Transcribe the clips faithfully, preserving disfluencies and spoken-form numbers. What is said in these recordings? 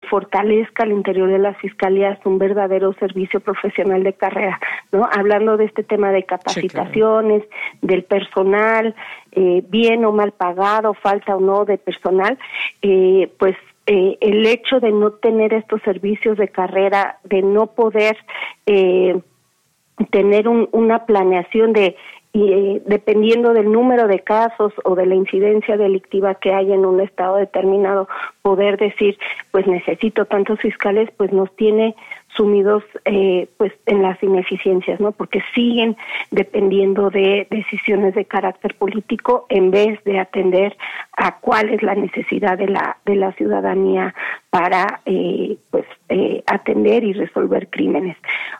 fortalezca al interior de las fiscalías un verdadero servicio profesional de carrera, ¿no? Hablando de este tema de capacitaciones, sí, claro, del personal, eh, bien o mal pagado, falta o no de personal, eh, pues eh, el hecho de no tener estos servicios de carrera, de no poder eh, tener un, una planeación de y eh, dependiendo del número de casos o de la incidencia delictiva que hay en un estado determinado, poder decir, pues necesito tantos fiscales, pues nos tiene sumidos eh, pues en las ineficiencias, ¿no? Porque siguen dependiendo de decisiones de carácter político en vez de atender a cuál es la necesidad de la de la ciudadanía para eh, pues eh, atender y resolver crímenes.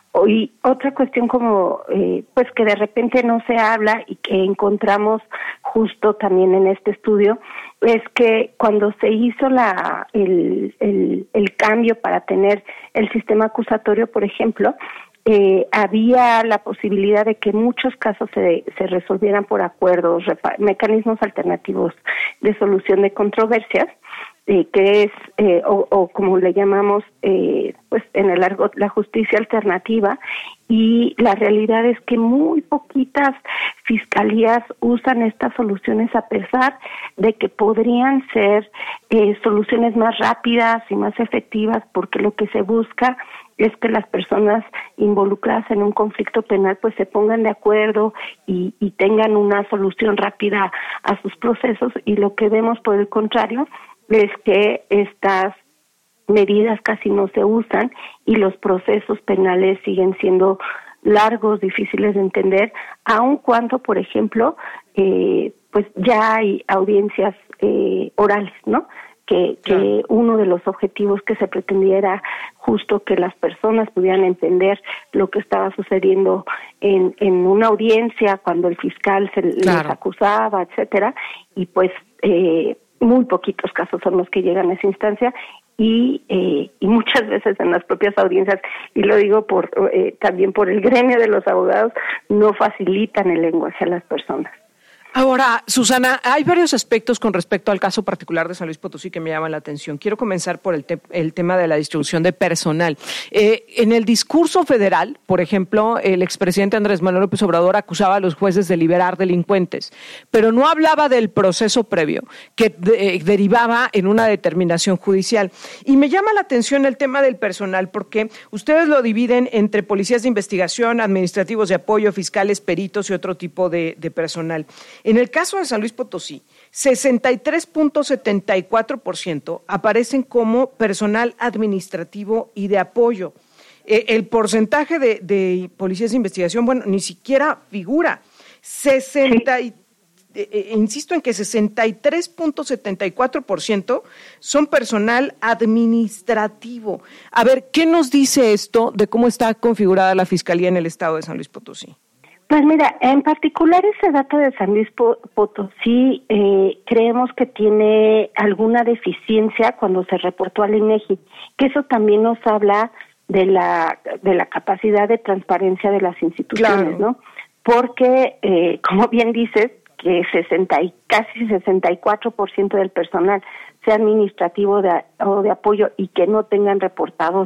Y otra cuestión como eh, pues que de repente no se habla y que encontramos justo también en este estudio es que cuando se hizo la el, el, el cambio para tener el sistema acusatorio, por ejemplo, eh, había la posibilidad de que muchos casos se, se resolvieran por acuerdos, repa- mecanismos alternativos de solución de controversias, eh, que es, eh, o, o como le llamamos, eh, pues en el argot, la justicia alternativa, y la realidad es que muy poquitas fiscalías usan estas soluciones a pesar de que podrían ser eh, soluciones más rápidas y más efectivas, porque lo que se busca es que las personas involucradas en un conflicto penal pues se pongan de acuerdo y, y tengan una solución rápida a sus procesos, y lo que vemos por el contrario es que estas medidas casi no se usan y los procesos penales siguen siendo largos, difíciles de entender, aun cuando, por ejemplo, eh, pues ya hay audiencias eh, orales, ¿no? Que, que uno de los objetivos que se pretendía era justo que las personas pudieran entender lo que estaba sucediendo en, en una audiencia cuando el fiscal se claro. les acusaba, etcétera, y pues eh, muy poquitos casos son los que llegan a esa instancia. Y, eh, y muchas veces en las propias audiencias, y lo digo por eh, también por el gremio de los abogados, no facilitan el lenguaje a las personas. Ahora, Susana, hay varios aspectos con respecto al caso particular de San Luis Potosí que me llaman la atención. Quiero comenzar por el, te- el tema de la distribución de personal. Eh, en el discurso federal, por ejemplo, el expresidente Andrés Manuel López Obrador acusaba a los jueces de liberar delincuentes, pero no hablaba del proceso previo que de- eh, derivaba en una determinación judicial. Y me llama la atención el tema del personal porque ustedes lo dividen entre policías de investigación, administrativos de apoyo, fiscales, peritos y otro tipo de, de personal. En el caso de San Luis Potosí, sesenta y tres punto setenta y cuatro por ciento aparecen como personal administrativo y de apoyo. Eh, el porcentaje de, de policías de investigación, bueno, ni siquiera figura. sesenta, eh, eh, insisto en que sesenta y tres punto setenta y cuatro por ciento son personal administrativo. A ver, ¿qué nos dice esto de cómo está configurada la Fiscalía en el estado de San Luis Potosí? Pues mira, en particular ese dato de San Luis Potosí eh, creemos que tiene alguna deficiencia cuando se reportó al INEGI, que eso también nos habla de la de la capacidad de transparencia de las instituciones, claro. ¿no? Porque, eh, como bien dices, que sesenta y casi sesenta y cuatro por ciento del personal sea administrativo de, o de apoyo y que no tengan reportados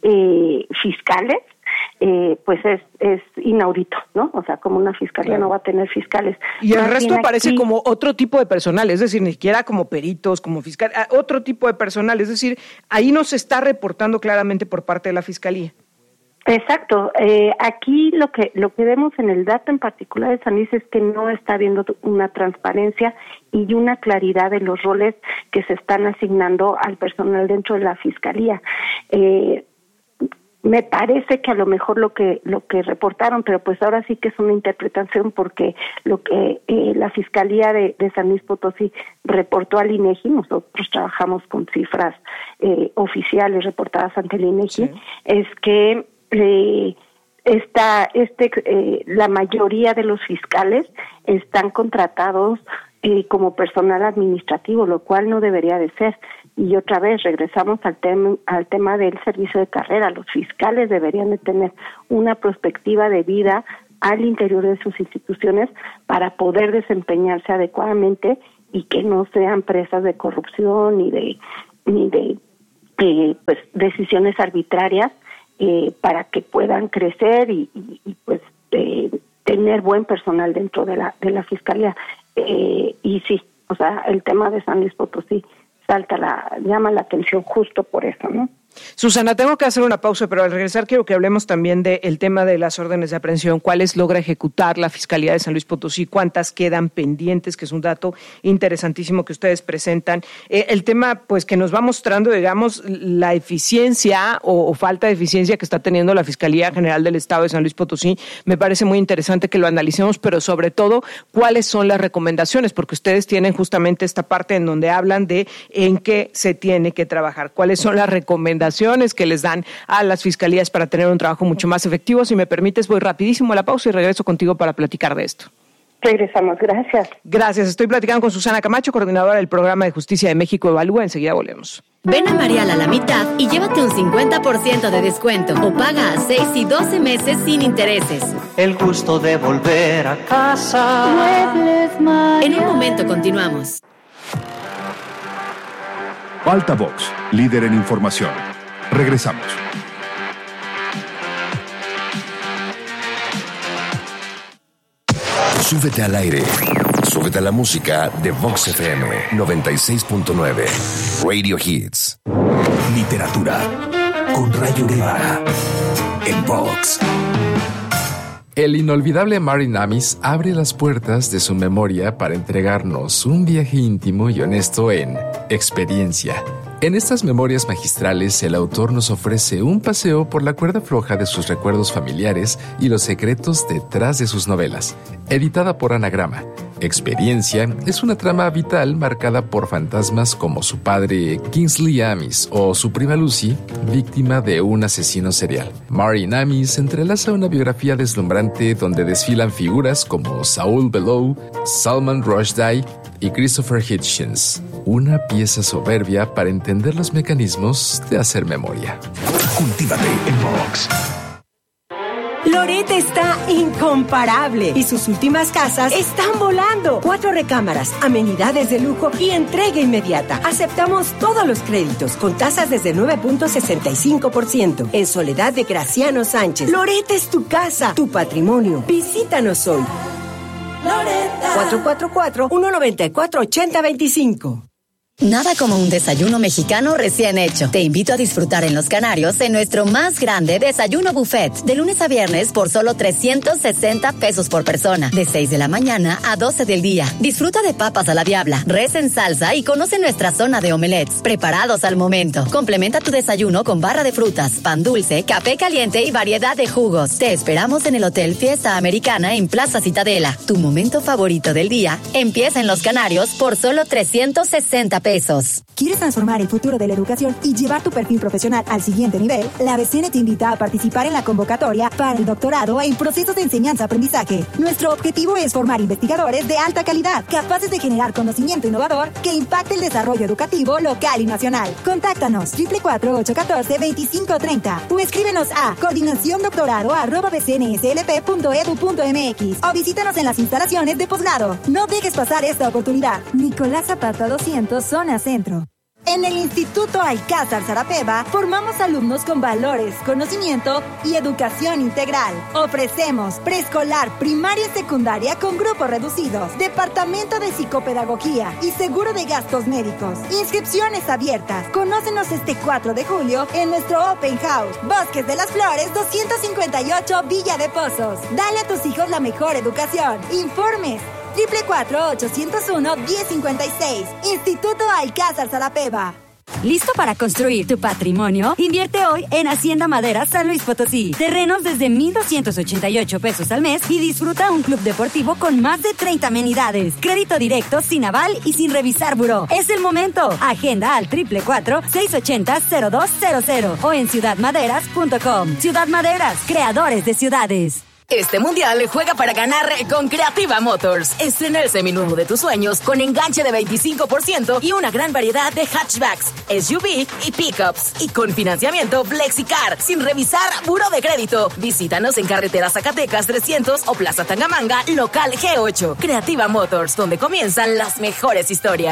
eh, fiscales, Eh, pues es es inaudito, ¿no? O sea, como una fiscalía claro. no va a tener fiscales. Y el Más resto aparece aquí como otro tipo de personal, es decir, ni siquiera como peritos, como fiscal, otro tipo de personal, es decir, ahí no se está reportando claramente por parte de la Fiscalía. Exacto. Eh, aquí lo que lo que vemos en el dato en particular de San Luis es que no está habiendo una transparencia y una claridad de los roles que se están asignando al personal dentro de la Fiscalía. Eh, Me parece que a lo mejor lo que lo que reportaron, pero pues ahora sí que es una interpretación porque lo que eh, la Fiscalía de, de San Luis Potosí reportó al INEGI, nosotros trabajamos con cifras eh, oficiales reportadas ante el INEGI, sí. es que eh, esta, este, eh, la mayoría de los fiscales están contratados eh, como personal administrativo, lo cual no debería de ser. Y otra vez regresamos al tema al tema del servicio de carrera. Los fiscales deberían de tener una perspectiva de vida al interior de sus instituciones para poder desempeñarse adecuadamente y que no sean presas de corrupción ni de ni de eh, pues decisiones arbitrarias eh, para que puedan crecer y, y, y pues eh, tener buen personal dentro de la de la Fiscalía. Eh, y sí, o sea, el tema de San Luis Potosí salta la, llama la atención justo por eso, ¿no? Susana, tengo que hacer una pausa, pero al regresar quiero que hablemos también del tema de las órdenes de aprehensión, cuáles logra ejecutar la Fiscalía de San Luis Potosí, cuántas quedan pendientes, que es un dato interesantísimo que ustedes presentan. Eh, el tema, pues, que nos va mostrando, digamos, la eficiencia o, o falta de eficiencia que está teniendo la Fiscalía General del Estado de San Luis Potosí, me parece muy interesante que lo analicemos, pero sobre todo, cuáles son las recomendaciones, porque ustedes tienen justamente esta parte en donde hablan de en qué se tiene que trabajar, cuáles son las recomendaciones que les dan a las fiscalías para tener un trabajo mucho más efectivo. Si me permites, voy rapidísimo a la pausa y regreso contigo para platicar de esto. Regresamos, gracias. Gracias, estoy platicando con Susana Camacho, coordinadora del Programa de Justicia de México Evalúa. Enseguida volvemos. Ven a Marial a la mitad y llévate un cincuenta por ciento de descuento o paga a seis y doce meses sin intereses. El gusto de volver a casa. Muebles Marial. En un momento continuamos. Altavox, líder en información. Regresamos. Súbete al aire. Súbete a la música de Vox F M noventa y seis punto nueve. Radio Hits. Literatura con Rayo Guevara en Vox. El inolvidable Martin Amis abre las puertas de su memoria para entregarnos un viaje íntimo y honesto en Experiencia. En estas memorias magistrales, el autor nos ofrece un paseo por la cuerda floja de sus recuerdos familiares y los secretos detrás de sus novelas. Editada por Anagrama, Experiencia es una trama vital marcada por fantasmas como su padre Kingsley Amis o su prima Lucy, víctima de un asesino serial. Martin Amis entrelaza una biografía deslumbrante donde desfilan figuras como Saul Bellow, Salman Rushdie y Christopher Hitchens. Una pieza soberbia para entender los mecanismos de hacer memoria. Cultívate en Vox. Loret está incomparable y sus últimas casas están volando. Cuatro recámaras, amenidades de lujo y entrega inmediata. Aceptamos todos los créditos con tasas desde nueve punto sesenta y cinco por ciento. En Soledad de Graciano Sánchez. Loret es tu casa, tu patrimonio. Visítanos hoy. Loretta. cuatro cuatro cuatro, uno nueve cuatro, ocho cero dos cinco. Nada como un desayuno mexicano recién hecho. Te invito a disfrutar en Los Canarios de nuestro más grande desayuno buffet. De lunes a viernes por solo trescientos sesenta pesos por persona. De seis de la mañana a doce del día. Disfruta de papas a la diabla, res en salsa y conoce nuestra zona de omelets. Preparados al momento. Complementa tu desayuno con barra de frutas, pan dulce, café caliente y variedad de jugos. Te esperamos en el Hotel Fiesta Americana en Plaza Citadela. Tu momento favorito del día empieza en Los Canarios por solo trescientos sesenta pesos. Pesos. ¿Quieres transformar el futuro de la educación y llevar tu perfil profesional al siguiente nivel? La A B C N te invita a participar en la convocatoria para el doctorado en procesos de enseñanza-aprendizaje. Nuestro objetivo es formar investigadores de alta calidad, capaces de generar conocimiento innovador que impacte el desarrollo educativo local y nacional. Contáctanos cuatro cuatro cuatro, ocho uno cuatro, dos cinco tres cero o escríbenos a coordinaciondoctorado arroba b c n s l p punto e d u punto m x o visítanos en las instalaciones de posgrado. No dejes pasar esta oportunidad. Nicolás Zapata doscientos, zona centro. En el Instituto Alcázar Sarapeva formamos alumnos con valores, conocimiento y educación integral. Ofrecemos preescolar, primaria y secundaria con grupos reducidos, departamento de psicopedagogía y seguro de gastos médicos. Inscripciones abiertas. Conócenos este cuatro de julio en nuestro Open House, Bosques de las Flores doscientos cincuenta y ocho, Villa de Pozos. Dale a tus hijos la mejor educación. Informes cuatro cuatro cuatro, ocho cero uno, uno cero cinco seis. Instituto Alcázar Sarapeva. ¿Listo para construir tu patrimonio? Invierte hoy en Hacienda Madera San Luis Potosí. Terrenos desde mil doscientos ochenta y ocho pesos al mes y disfruta un club deportivo con más de treinta amenidades. Crédito directo, sin aval y sin revisar buró. Es el momento. Agenda al cuatro cuatro cuatro, seis ocho cero, cero dos cero cero o en ciudad maderas punto com. Ciudad Maderas, creadores de ciudades. Este mundial juega para ganar con Creativa Motors. Estrena el seminuevo de tus sueños con enganche de veinticinco por ciento y una gran variedad de hatchbacks, S U V y pickups. Y con financiamiento FlexiCar, sin revisar buró de crédito. Visítanos en Carretera Zacatecas trescientos o Plaza Tangamanga, local G ocho. Creativa Motors, donde comienzan las mejores historias.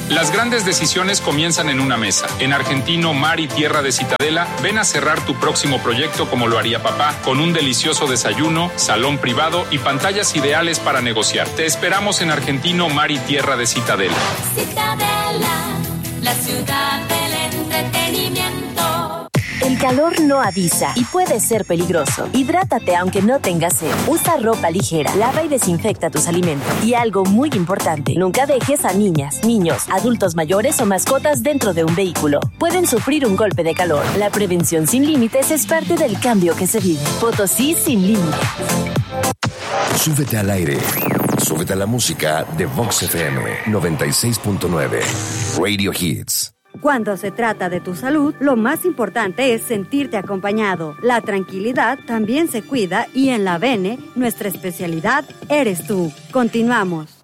Las grandes decisiones comienzan en una mesa. En Argentino, Mar y Tierra de Citadela, ven a cerrar tu próximo proyecto como lo haría papá, con un delicioso desayuno, salón privado y pantallas ideales para negociar. Te esperamos en Argentino, Mar y Tierra de Citadela. Citadela, la ciudad del entretenimiento. El calor no avisa y puede ser peligroso. Hidrátate aunque no tengas sed. Usa ropa ligera, lava y desinfecta tus alimentos. Y algo muy importante, nunca dejes a niñas, niños, adultos mayores o mascotas dentro de un vehículo. Pueden sufrir un golpe de calor. La prevención sin límites es parte del cambio que se vive. Potosí sin límites. Súbete al aire. Súbete a la música de Vox F M noventa y seis punto nueve. Radio Hits. Cuando se trata de tu salud, lo más importante es sentirte acompañado. La tranquilidad también se cuida y en la Bene, nuestra especialidad eres tú. Continuamos.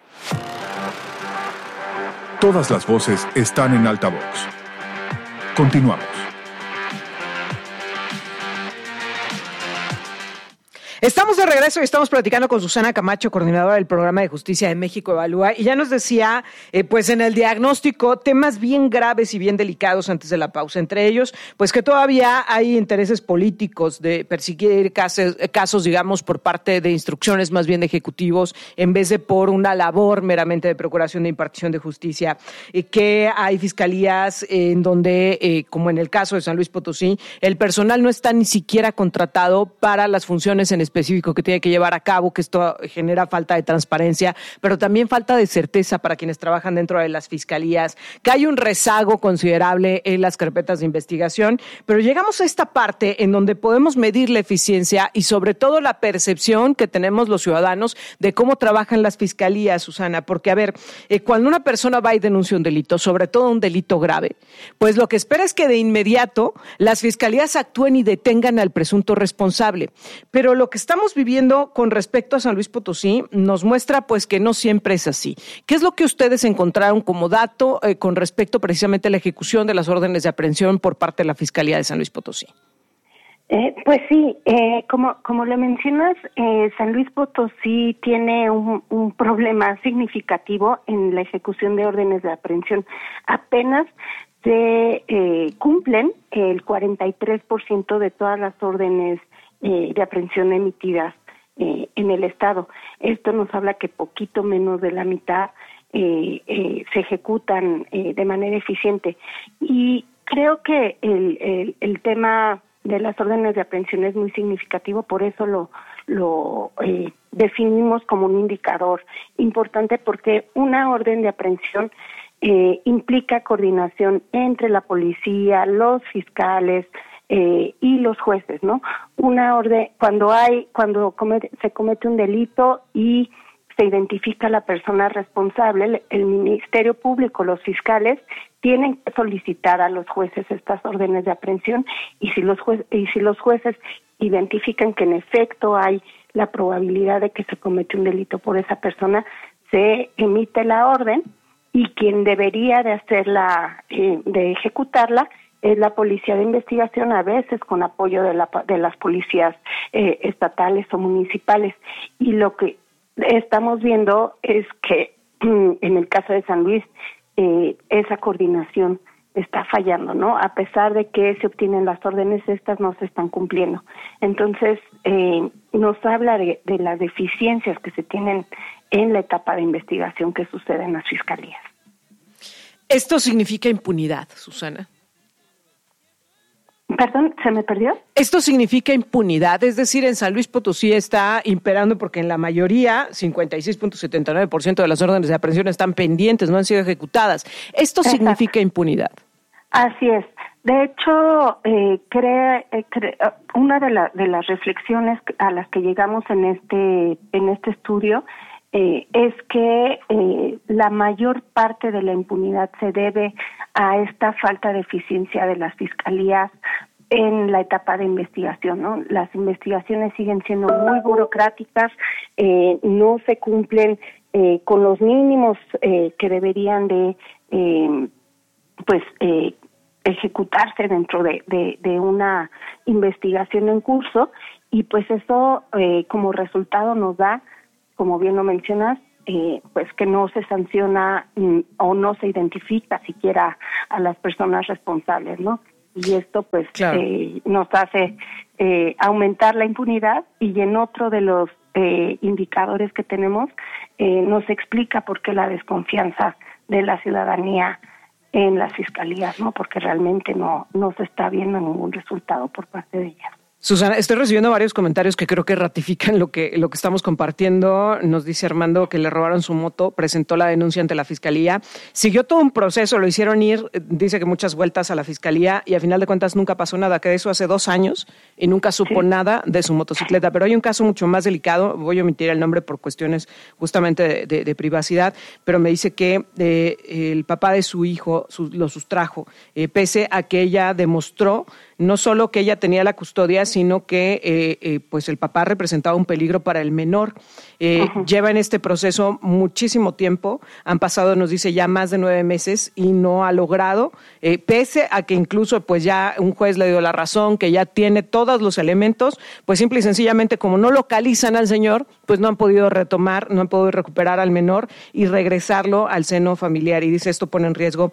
Todas las voces están en altavoz. Continuamos. Estamos de regreso y estamos platicando con Susana Camacho, coordinadora del Programa de Justicia de México Evalúa, y ya nos decía, eh, pues en el diagnóstico, temas bien graves y bien delicados antes de la pausa. Entre ellos, pues que todavía hay intereses políticos de perseguir casos, casos, digamos, por parte de instrucciones más bien de ejecutivos, en vez de por una labor meramente de procuración de impartición de justicia, y que hay fiscalías en donde, eh, como en el caso de San Luis Potosí, el personal no está ni siquiera contratado para las funciones en específico que tiene que llevar a cabo, que esto genera falta de transparencia, pero también falta de certeza para quienes trabajan dentro de las fiscalías, que hay un rezago considerable en las carpetas de investigación, pero llegamos a esta parte en donde podemos medir la eficiencia y sobre todo la percepción que tenemos los ciudadanos de cómo trabajan las fiscalías, Susana, porque a ver, eh, cuando una persona va y denuncia un delito, sobre todo un delito grave, pues lo que espera es que de inmediato las fiscalías actúen y detengan al presunto responsable, pero lo que estamos viviendo con respecto a San Luis Potosí nos muestra pues que no siempre es así. ¿Qué es lo que ustedes encontraron como dato eh, con respecto precisamente a la ejecución de las órdenes de aprehensión por parte de la Fiscalía de San Luis Potosí? Eh, pues sí, eh, como como le mencionas, eh, San Luis Potosí tiene un, un problema significativo en la ejecución de órdenes de aprehensión. Apenas se eh, cumplen el cuarenta y tres por ciento de todas las órdenes Eh, de aprehensión emitidas eh, en el Estado. Esto nos habla que poquito menos de la mitad eh, eh, se ejecutan eh, de manera eficiente. Y creo que el, el, el tema de las órdenes de aprehensión es muy significativo, por eso lo, lo eh, definimos como un indicador importante, porque una orden de aprehensión eh, implica coordinación entre la policía, los fiscales, Eh, y los jueces, ¿no? Una orden, cuando hay, cuando comete, se comete un delito y se identifica a la persona responsable, el, el Ministerio Público, los fiscales, tienen que solicitar a los jueces estas órdenes de aprehensión, y si los jueces, y si los jueces identifican que en efecto hay la probabilidad de que se comete un delito por esa persona, se emite la orden, y quien debería de hacerla, eh, de ejecutarla, es la policía de investigación, a veces con apoyo de, la, de las policías eh, estatales o municipales. Y lo que estamos viendo es que en el caso de San Luis, eh, esa coordinación está fallando, ¿no? A pesar de que se obtienen las órdenes, estas no se están cumpliendo. Entonces, eh, nos habla de, de las deficiencias que se tienen en la etapa de investigación que sucede en las fiscalías. ¿Esto significa impunidad, Susana? Perdón, ¿se me perdió? Esto significa impunidad, es decir, en San Luis Potosí está imperando porque en la mayoría, cincuenta y seis punto setenta y nueve por ciento de las órdenes de aprehensión están pendientes, no han sido ejecutadas. ¿Esto Exacto. significa impunidad? Así es. De hecho, eh, cree, eh, cree, una de, la, de las reflexiones a las que llegamos en este, en este estudio eh, es que eh, la mayor parte de la impunidad se debe a esta falta de eficiencia de las fiscalías en la etapa de investigación, ¿no? Las investigaciones siguen siendo muy burocráticas, eh, no se cumplen eh, con los mínimos eh, que deberían de, eh, pues, eh, ejecutarse dentro de, de, de una investigación en curso, y pues eso eh, como resultado nos da, como bien lo mencionas, eh, pues que no se sanciona mm, o no se identifica siquiera a las personas responsables, ¿no? Y esto pues claro. eh, nos hace eh, aumentar la impunidad, y en otro de los eh, indicadores que tenemos eh, nos explica por qué la desconfianza de la ciudadanía en las fiscalías, ¿no? Porque realmente no, no se está viendo ningún resultado por parte de ellas. Susana, estoy recibiendo varios comentarios que creo que ratifican lo que lo que estamos compartiendo. Nos dice Armando que le robaron su moto, presentó la denuncia ante la fiscalía, siguió todo un proceso, lo hicieron ir, dice que muchas vueltas a la fiscalía, y a final de cuentas nunca pasó nada, que de eso hace dos años y nunca supo sí. nada de su motocicleta. Pero hay un caso mucho más delicado, voy a omitir el nombre por cuestiones justamente de, de, de privacidad, pero me dice que eh, el papá de su hijo su, lo sustrajo, eh, pese a que ella demostró no solo que ella tenía la custodia, sino que eh, eh, pues el papá representaba un peligro para el menor. Eh, uh-huh. Lleva en este proceso muchísimo tiempo, han pasado, nos dice, ya más de nueve meses y no ha logrado, eh, pese a que incluso pues ya un juez le dio la razón, que ya tiene todos los elementos, pues simple y sencillamente como no localizan al señor, pues no han podido retomar, no han podido recuperar al menor y regresarlo al seno familiar. Y dice, esto pone en riesgo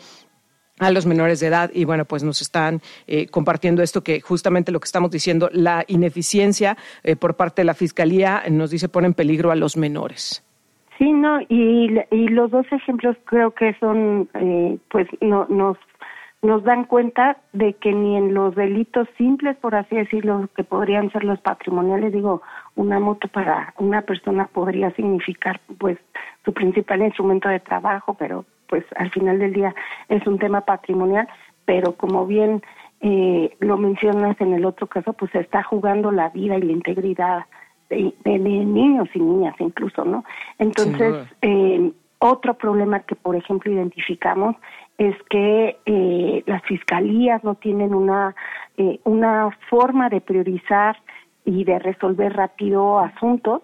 a los menores de edad, y bueno, pues nos están eh, compartiendo esto que justamente lo que estamos diciendo, la ineficiencia eh, por parte de la Fiscalía, nos dice, pone en peligro a los menores. Sí, no, y, y los dos ejemplos creo que son, eh, pues no, nos, nos dan cuenta de que ni en los delitos simples, por así decirlo, que podrían ser los patrimoniales, digo, una moto para una persona podría significar pues su principal instrumento de trabajo, pero pues al final del día es un tema patrimonial, pero como bien eh, lo mencionas en el otro caso, pues se está jugando la vida y la integridad de, de, de niños y niñas incluso, ¿no? Entonces, eh, otro problema que, por ejemplo, identificamos es que eh, las fiscalías no tienen una, eh, una forma de priorizar y de resolver rápido asuntos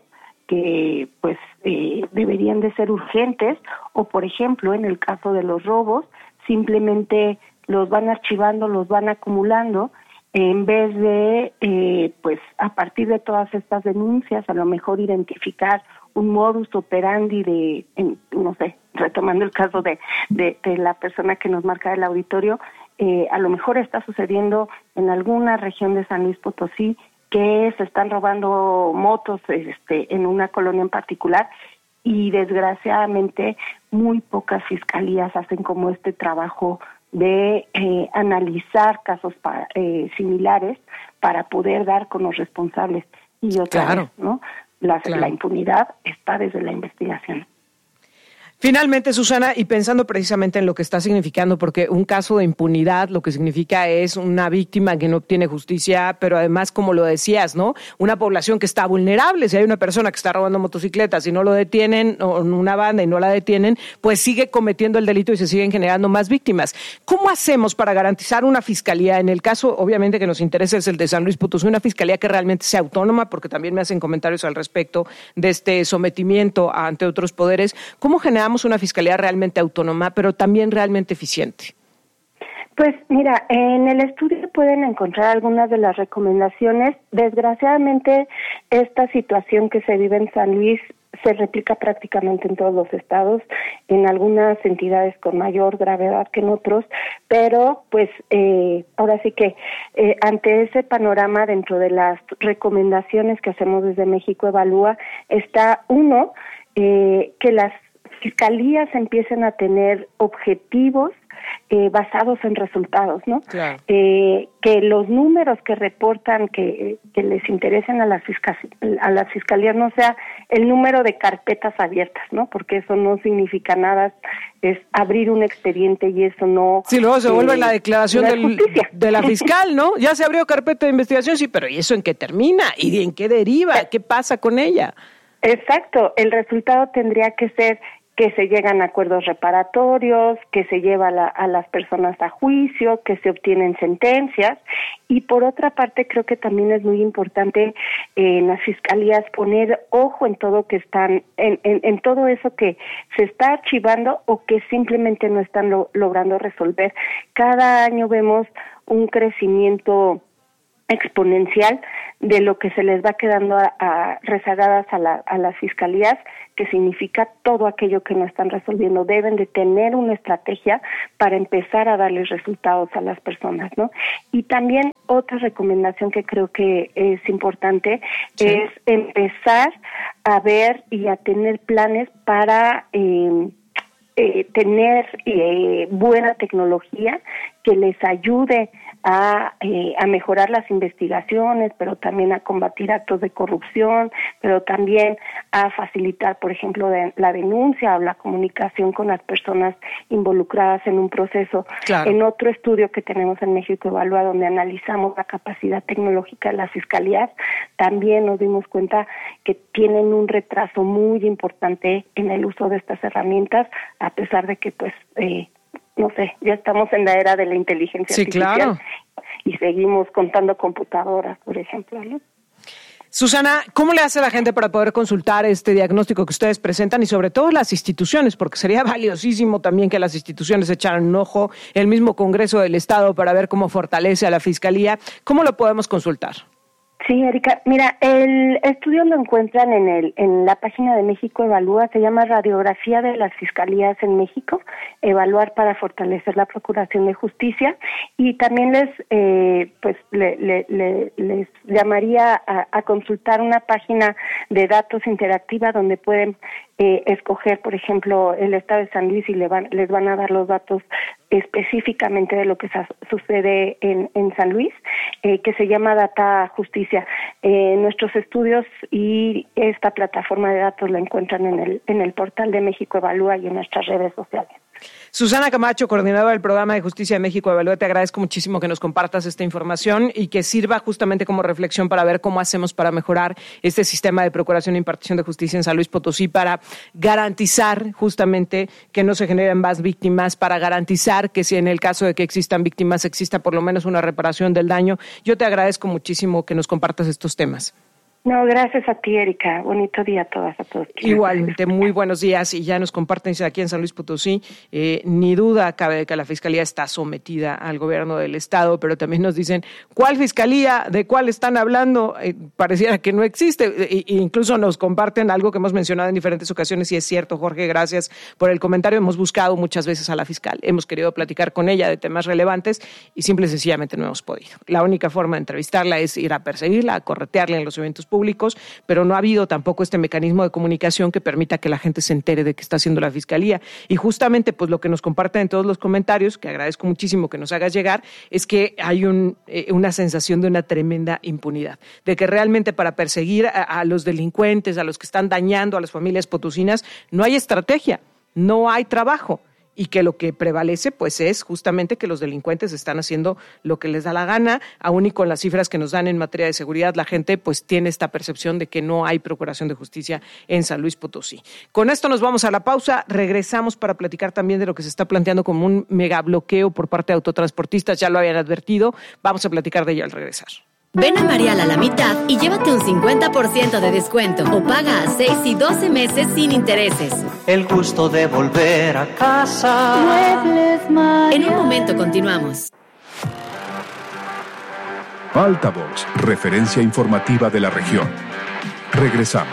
que pues eh, deberían de ser urgentes, o por ejemplo en el caso de los robos simplemente los van archivando, los van acumulando, en vez de eh, pues a partir de todas estas denuncias a lo mejor identificar un modus operandi de, en, no sé, retomando el caso de, de, de la persona que nos marca el auditorio, eh, a lo mejor está sucediendo en alguna región de San Luis Potosí, que se están robando motos este, en una colonia en particular, y desgraciadamente muy pocas fiscalías hacen como este trabajo de eh, analizar casos para, eh, similares para poder dar con los responsables. Y otra claro. vez, ¿no? La, claro. la impunidad está desde la investigación. Finalmente, Susana, y pensando precisamente en lo que está significando, porque un caso de impunidad lo que significa es una víctima que no obtiene justicia, pero además, como lo decías, ¿no? Una población que está vulnerable. Si hay una persona que está robando motocicletas y no lo detienen, o una banda y no la detienen, pues sigue cometiendo el delito y se siguen generando más víctimas. ¿Cómo hacemos para garantizar una fiscalía? En el caso, obviamente, que nos interesa es el de San Luis Potosí, una fiscalía que realmente sea autónoma, porque también me hacen comentarios al respecto de este sometimiento ante otros poderes. ¿Cómo generamos una fiscalía realmente autónoma, pero también realmente eficiente? Pues mira, en el estudio pueden encontrar algunas de las recomendaciones. Desgraciadamente, esta situación que se vive en San Luis se replica prácticamente en todos los estados, en algunas entidades con mayor gravedad que en otros, pero pues eh, ahora sí que eh, ante ese panorama, dentro de las recomendaciones que hacemos desde México Evalúa, está uno, eh, que las fiscalías empiecen a tener objetivos eh, basados en resultados, ¿no? Claro. Eh, que los números que reportan que, que les interesen a las, fiscal, a las fiscalías no sea el número de carpetas abiertas, ¿no? Porque eso no significa nada, es abrir un expediente y eso no... Sí, luego se eh, vuelve la declaración del, de la fiscal, ¿no? Ya se abrió carpeta de investigación, sí, pero ¿y eso en qué termina? ¿Y en qué deriva? ¿Qué pasa con ella? Exacto, el resultado tendría que ser que se llegan a acuerdos reparatorios, que se lleva a, la, a las personas a juicio, que se obtienen sentencias. Y por otra parte, creo que también es muy importante eh, en las fiscalías poner ojo en todo que están, en, en, en todo eso que se está archivando o que simplemente no están lo, logrando resolver. Cada año vemos un crecimiento exponencial de lo que se les va quedando a, a rezagadas a, la, a las fiscalías, que significa todo aquello que no están resolviendo. Deben de tener una estrategia para empezar a darles resultados a las personas, ¿no? Y también otra recomendación que creo que es importante sí. es empezar a ver y a tener planes para eh, eh, tener eh, buena tecnología que les ayude a, eh, a mejorar las investigaciones, pero también a combatir actos de corrupción, pero también a facilitar, por ejemplo, de, la denuncia o la comunicación con las personas involucradas en un proceso. Claro. En otro estudio que tenemos en México Evalúa, donde analizamos la capacidad tecnológica de las fiscalías, también nos dimos cuenta que tienen un retraso muy importante en el uso de estas herramientas, a pesar de que, pues, eh, no sé, ya estamos en la era de la inteligencia sí, artificial claro. y seguimos contando computadoras, por ejemplo, ¿no? Susana, ¿cómo le hace la gente para poder consultar este diagnóstico que ustedes presentan y sobre todo las instituciones? Porque sería valiosísimo también que las instituciones echaran un ojo, el mismo Congreso del Estado, para ver cómo fortalece a la Fiscalía. ¿Cómo lo podemos consultar? Sí, Erika, mira, el estudio lo encuentran en el en la página de México Evalúa, se llama Radiografía de las Fiscalías en México, evaluar para fortalecer la Procuración de Justicia, y también les eh, pues le, le, le, les llamaría a, a consultar una página de datos interactiva donde pueden eh, escoger, por ejemplo, el estado de San Luis y le van, les van a dar los datos específicamente de lo que sa- sucede en, en San Luis, eh, que se llama Data Justicia. Eh, nuestros estudios y esta plataforma de datos la encuentran en el en el portal de México Evalúa y en nuestras redes sociales. Susana Camacho, coordinadora del Programa de Justicia de México Evalúa, te agradezco muchísimo que nos compartas esta información y que sirva justamente como reflexión para ver cómo hacemos para mejorar este sistema de procuración e impartición de justicia en San Luis Potosí, para garantizar justamente que no se generen más víctimas, para garantizar que si en el caso de que existan víctimas exista por lo menos una reparación del daño. Yo te agradezco muchísimo que nos compartas estos temas. No, gracias a ti, Erika. Bonito día a todas, a todos. Igualmente, muy buenos días. Y ya nos comparten aquí en San Luis Potosí, eh, ni duda cabe de que la Fiscalía está sometida al gobierno del Estado, pero también nos dicen, ¿cuál Fiscalía? ¿De cuál están hablando? Eh, pareciera que no existe. E, e incluso nos comparten algo que hemos mencionado en diferentes ocasiones, y es cierto, Jorge, gracias por el comentario. Hemos buscado muchas veces a la fiscal, hemos querido platicar con ella de temas relevantes y simple y sencillamente no hemos podido. La única forma de entrevistarla es ir a perseguirla, a corretearla en los eventos públicos, pero no ha habido tampoco este mecanismo de comunicación que permita que la gente se entere de qué está haciendo la Fiscalía. Y justamente pues lo que nos comparten en todos los comentarios, que agradezco muchísimo que nos hagas llegar, es que hay un, eh, una sensación de una tremenda impunidad, de que realmente para perseguir a, a los delincuentes, a los que están dañando a las familias potosinas, no hay estrategia, no hay trabajo. Y que lo que prevalece pues es justamente que los delincuentes están haciendo lo que les da la gana, aún y con las cifras que nos dan en materia de seguridad, la gente pues tiene esta percepción de que no hay procuración de justicia en San Luis Potosí. Con esto nos vamos a la pausa, regresamos para platicar también de lo que se está planteando como un megabloqueo por parte de autotransportistas, ya lo habían advertido, vamos a platicar de ello al regresar. Ven a Marial a la mitad y llévate un cincuenta por ciento de descuento o paga a seis y doce meses sin intereses. El gusto de volver a casa. Muebles Marial. En un momento continuamos. Altavox, referencia informativa de la región. Regresamos.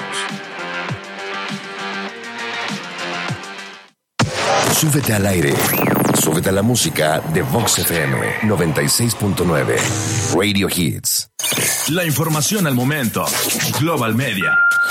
Súbete al aire. Súbete a la música de Vox F M noventa y seis punto nueve. Radio Hits. La información al momento. Global Media.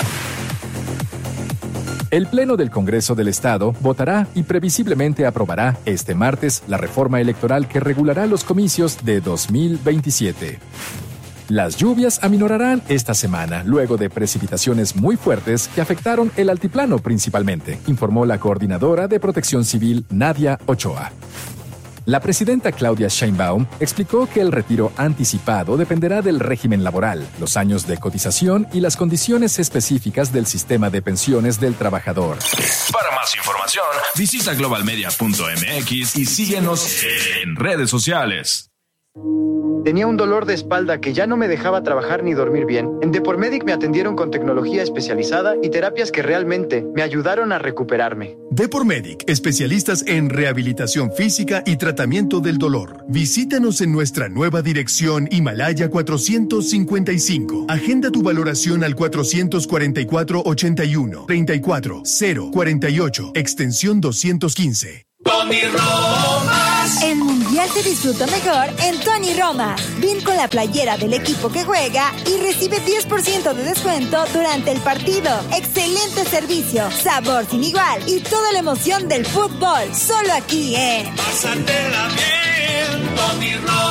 El Pleno del Congreso del Estado votará y previsiblemente aprobará este martes la reforma electoral que regulará los comicios de dos mil veintisiete. Las lluvias aminorarán esta semana, luego de precipitaciones muy fuertes que afectaron el altiplano principalmente, informó la coordinadora de Protección Civil, Nadia Ochoa. La presidenta Claudia Sheinbaum explicó que el retiro anticipado dependerá del régimen laboral, los años de cotización y las condiciones específicas del sistema de pensiones del trabajador. Para más información, visita global media punto m x y síguenos en redes sociales. Tenía un dolor de espalda que ya no me dejaba trabajar ni dormir bien. En Depormedic me atendieron con tecnología especializada y terapias que realmente me ayudaron a recuperarme. Depormedic, especialistas en rehabilitación física y tratamiento del dolor. Visítanos en nuestra nueva dirección Himalaya cuatrocientos cincuenta y cinco. Agenda tu valoración al cuatrocientos cuarenta y cuatro, ochenta y uno, treinta y cuatro, cero, cuarenta y ocho, extensión doscientos quince. Tony Romas. El mundial se disfruta mejor en Tony Romas. Ven con la playera del equipo que juega y recibe diez por ciento de descuento durante el partido. Excelente servicio, sabor sin igual y toda la emoción del fútbol. Solo aquí en Pásatela bien, Tony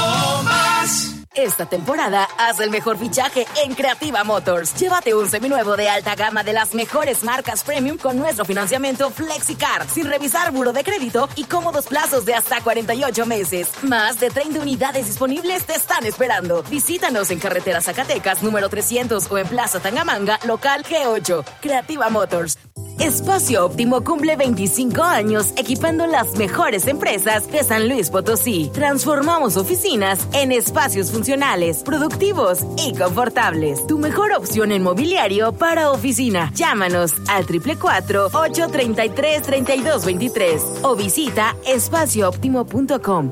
Romas. Esta temporada, haz el mejor fichaje en Creativa Motors. Llévate un seminuevo de alta gama de las mejores marcas premium con nuestro financiamiento FlexiCard, sin revisar buro de crédito y cómodos plazos de hasta cuarenta y ocho meses. Más de treinta unidades disponibles te están esperando. Visítanos en Carretera Zacatecas, número trescientos o en Plaza Tangamanga, local G ocho. Creativa Motors. Espacio Óptimo cumple veinticinco años equipando las mejores empresas de San Luis Potosí. Transformamos oficinas en espacios funcionales, productivos y confortables. Tu mejor opción en mobiliario para oficina. Llámanos al cuatro cuatro cuatro, ocho tres tres, tres dos dos tres o visita espacio óptimo punto com.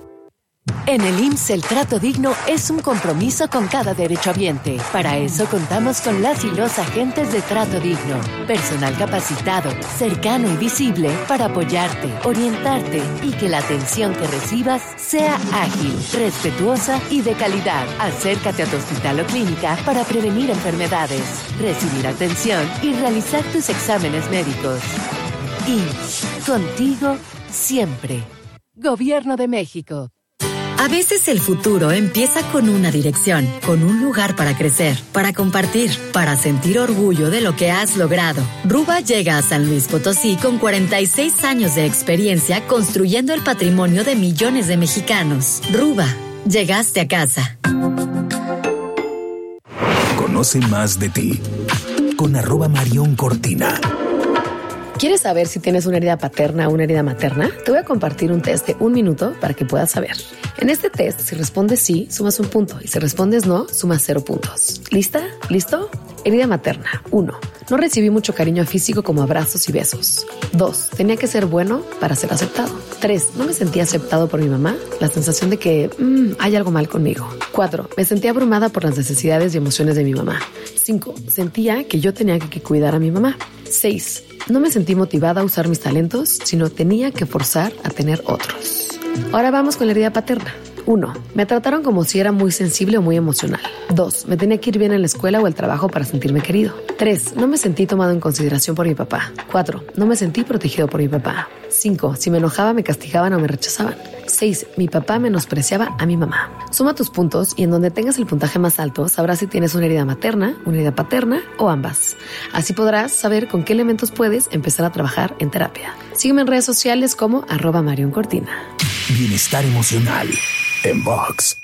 En el I M S S el trato digno es un compromiso con cada derechohabiente. Para eso contamos con las y los agentes de Trato Digno. Personal capacitado, cercano y visible para apoyarte, orientarte y que la atención que recibas sea ágil, respetuosa y de calidad. Acércate a tu hospital o clínica para prevenir enfermedades, recibir atención y realizar tus exámenes médicos. I M S S, contigo siempre. Gobierno de México. A veces el futuro empieza con una dirección, con un lugar para crecer, para compartir, para sentir orgullo de lo que has logrado. Ruba llega a San Luis Potosí con cuarenta y seis años de experiencia construyendo el patrimonio de millones de mexicanos. Ruba, llegaste a casa. Conoce más de ti con arroba Marión Cortina. ¿Quieres saber si tienes una herida paterna o una herida materna? Te voy a compartir un test de un minuto para que puedas saber. En este test, si respondes sí, sumas un punto. Y si respondes no, sumas cero puntos. ¿Lista? ¿Listo? Herida materna. uno. No recibí mucho cariño físico como abrazos y besos. dos. Tenía que ser bueno para ser aceptado. tres. No me sentía aceptado por mi mamá. La sensación de que mmm, hay algo mal conmigo. cuatro. Me sentía abrumada por las necesidades y emociones de mi mamá. cinco. Sentía que yo tenía que cuidar a mi mamá. seis. No me sentí motivada a usar mis talentos, sino tenía que forzar a tener otros. Ahora vamos con la herida paterna. uno. Me trataron como si era muy sensible o muy emocional. dos. Me tenía que ir bien en la escuela o el trabajo para sentirme querido. tres. No me sentí tomado en consideración por mi papá. cuatro. No me sentí protegido por mi papá. cinco. Si me enojaba, me castigaban o me rechazaban. seis. Mi papá menospreciaba a mi mamá. Suma tus puntos y en donde tengas el puntaje más alto sabrás si tienes una herida materna, una herida paterna o ambas. Así podrás saber con qué elementos puedes empezar a trabajar en terapia. Sígueme en redes sociales como arroba Marión Cortina. Bienestar emocional en Vox.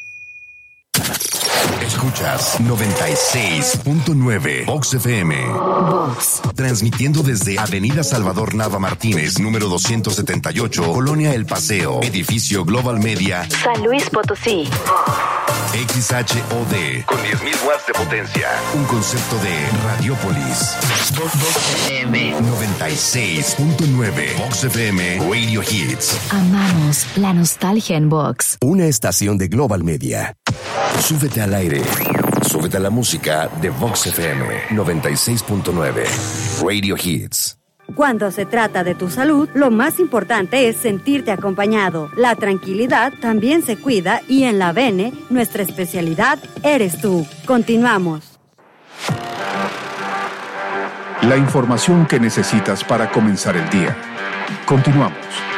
Escuchas noventa y seis punto nueve Vox F M. Vox. Transmitiendo desde Avenida Salvador Nava Martínez, número doscientos setenta y ocho, Colonia El Paseo, edificio Global Media, San Luis Potosí. X H O D, con diez mil watts de potencia. Un concepto de Radiopolis. Vox F M noventa y seis punto nueve. Vox F M Radio Hits. Amamos la nostalgia en Vox. Una estación de Global Media. Súbete al aire. Súbete a la música de Vox F M noventa y seis punto nueve. Radio Hits. Cuando se trata de tu salud, lo más importante es sentirte acompañado. La tranquilidad también se cuida y en la Bene, nuestra especialidad eres tú. Continuamos. La información que necesitas para comenzar el día. Continuamos.